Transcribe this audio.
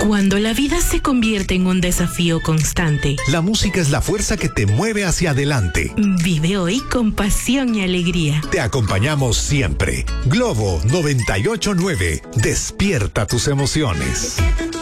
Cuando la vida se convierte en un desafío constante, la música es la fuerza que te mueve hacia adelante. Vive hoy con pasión y alegría. Te acompañamos siempre. Globo 98.9. Despierta tus emociones.